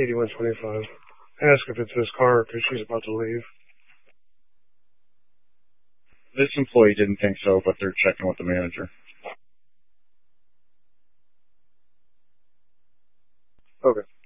8125. Ask if it's his car because she's about to leave. This employee didn't think so, but they're checking with the manager. Okay.